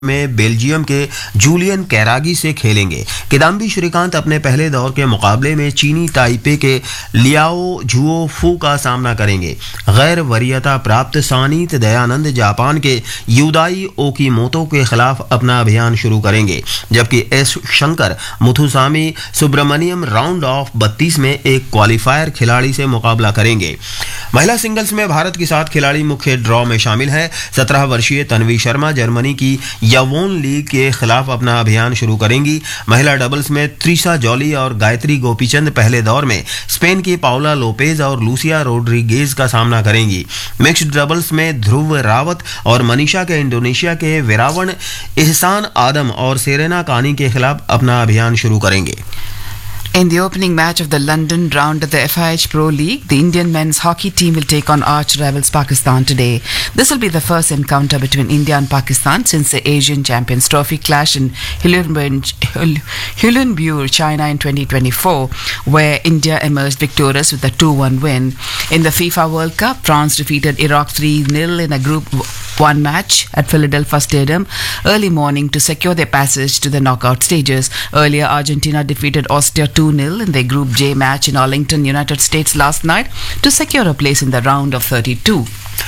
में बेल्जियम के जूलियन कैरागी से खेलेंगे। किदाम्बी श्रीकांत अपने पहले दौर के मुकाबले में चीनी ताइपे के लियाओ झुओ फू का सामना करेंगे। गैर वरीयता प्राप्त सानीत दयानंद जापान के यूदाई ओकीमोतो के खिलाफ अपना अभियान शुरू करेंगे, जबकि S Shankar Muthusamy Subramaniam round of 32 में एक क्वालिफायर खिलाड़ी से मुकाबला करेंगे। महिला सिंगल्स में भारत की 7 खिलाड़ी मुख्य ड्रॉ में शामिल है। 17 वर्षीय तन्वी शर्मा जर्मनी की यवोन लीग के खिलाफ अपना अभियान शुरू करेंगी। महिला डबल्स में त्रिशा जॉली और गायत्री गोपीचंद पहले दौर में स्पेन की पाउला लोपेज और लूसिया रोड्रिगेज का सामना करेंगी। मिक्स्ड डबल्स में ध्रुव रावत और मनीषा के इंडोनेशिया के विरावण एहसान आदम और सेरेना कानी के खिलाफ अपना अभियान शुरू करेंगे। In the opening match of the London round of the FIH Pro League, the Indian men's hockey team will take on arch rivals Pakistan today. This will be the first encounter between India and Pakistan since the Asian Champions Trophy clash in Hulunbuir, China in 2024, where India emerged victorious with a 2-1 win. In the FIFA World Cup, France defeated Iraq 3-0 in a Group 1 match at Philadelphia Stadium early morning to secure their passage to the knockout stages. Earlier, Argentina defeated Austria 2-0 in their Group J match in Arlington, United States last night to secure a place in the round of 32.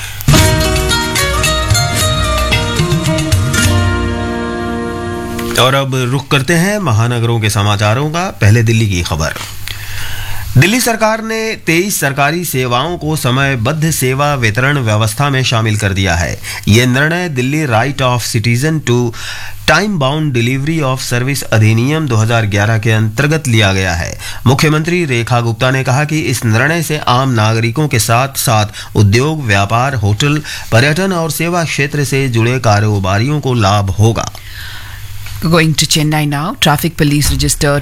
और अब रुख करते हैं महानगरों के समाचारों का। पहले दिल्ली की खबर। दिल्ली सरकार ने 23 सरकारी सेवाओं को समयबद्ध सेवा वितरण व्यवस्था में शामिल कर दिया है। ये निर्णय Delhi right of citizen to time bound delivery of service अधिनियम 2011 के अंतर्गत लिया गया है। मुख्यमंत्री रेखा गुप्ता ने कहा कि इस निर्णय से आम नागरिकों के साथ साथ उद्योग, व्यापार, होटल, पर्यटन और सेवा क्षेत्र से जुड़े कारोबारियों को लाभ होगा। Going to Chennai now, traffic police registered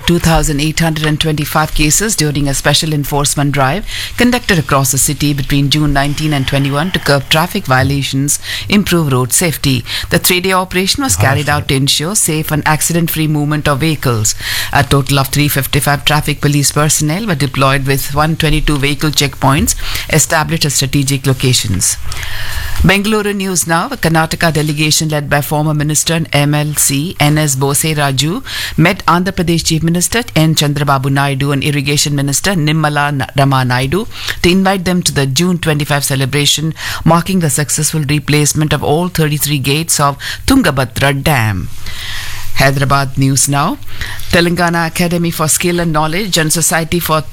2,825 cases during a special enforcement drive conducted across the city between June 19 and 21 to curb traffic violations, improve road safety. The 3-day operation was carried out to ensure safe and accident-free movement of vehicles. A total of 355 traffic police personnel were deployed with 122 vehicle checkpoints established at strategic locations. Bengaluru news now. A Karnataka delegation led by former Minister and MLC NS Bose Raju met Andhra Pradesh Chief Minister N. Chandrababu Naidu and Irrigation Minister Nimmala Rama Naidu to invite them to the June 25 celebration marking the successful replacement of all 33 gates of Tungabhadra Dam. Hyderabad news now. Telangana Academy for Skill and Knowledge and Society for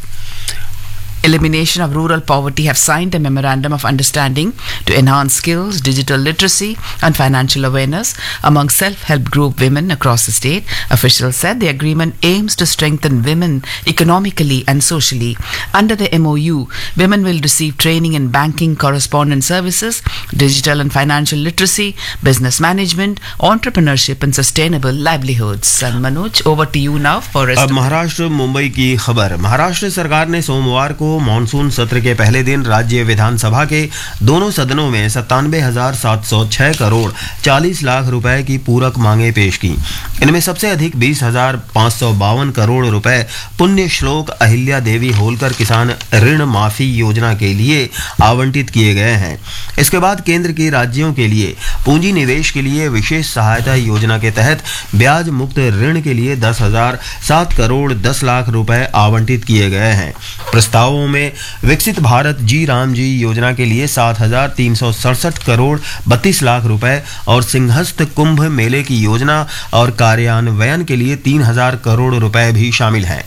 Elimination of Rural Poverty have signed a memorandum of understanding to enhance skills, digital literacy and financial awareness among self-help group women across the state. Officials said the agreement aims to strengthen women economically and socially. Under the MOU, women will receive training in banking, correspondence services, digital and financial literacy, business management, entrepreneurship and sustainable livelihoods. And Manoj, over to you now for rest. अब महाराष्ट्र मुंबई की खबर। महाराष्ट्र सरकार ने सोमवार को monsoon सत्र के पहले दिन राज्य विधानसभा के दोनों सदनों में 97,706 करोड़ 40 लाख रुपए की पूरक मांगे पेश की। इनमें सबसे अधिक 20,552 करोड़ रुपए पुण्य श्लोक अहिल्या देवी होलकर किसान ऋण माफी योजना के लिए आवंटित किए गए हैं। इसके बाद केंद्र की राज्यों के लिए पूंजी निवेश के लिए विशेष सहायता योजना के तहत ब्याज मुक्त ऋण के लिए 10,007 करोड़ 10 लाख रुपए आवंटित किए गए हैं। प्रस्तावों में विकसित भारत जी राम जी योजना के लिए 7,367 करोड़ 32 लाख रुपए और सिंहस्थ कुंभ मेले की योजना और कार्यान्वयन के लिए 3,000 करोड़ रुपए भी शामिल हैं।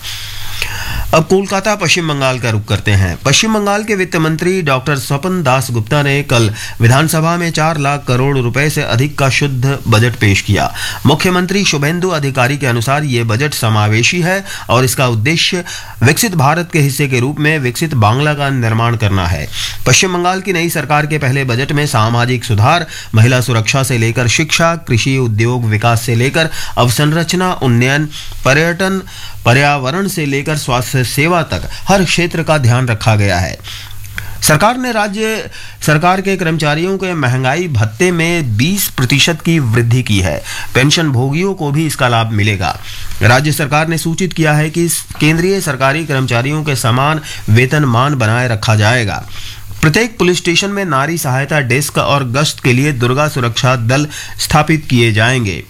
अब कोलकाता पश्चिम बंगाल का रुख करते हैं। पश्चिम बंगाल के वित्त मंत्री डॉक्टर स्वपन दास गुप्ता ने कल विधानसभा में 4 लाख करोड़ रुपए से अधिक का शुद्ध बजट पेश किया। मुख्यमंत्री शुभेंदु अधिकारी के अनुसार ये बजट समावेशी है और इसका उद्देश्य विकसित भारत के हिस्से के रूप में विकसित बांग्ला का निर्माण करना है। पश्चिम बंगाल की नई सरकार के पहले बजट में सामाजिक सुधार, महिला सुरक्षा से लेकर शिक्षा, कृषि, उद्योग विकास से लेकर अवसंरचना उन्नयन, पर्यटन, पर्यावरण से लेकर स्वास्थ्य सेवा तक हर क्षेत्र का ध्यान रखा गया है। सरकार ने राज्य सरकार के कर्मचारियों के महंगाई भत्ते में 20% की वृद्धि की है। पेंशन भोगियों को भी इसका लाभ मिलेगा। राज्य सरकार ने सूचित किया है कि केंद्रीय सरकारी कर्मचारियों के समान वेतनमान बनाए रखा जाएगा। प्रत्येक पुलिस स्टेशन में नारी सहायता डेस्क और गश्त के लिए दुर्गा सुरक्षा दल स्थापित किए जाएंगे।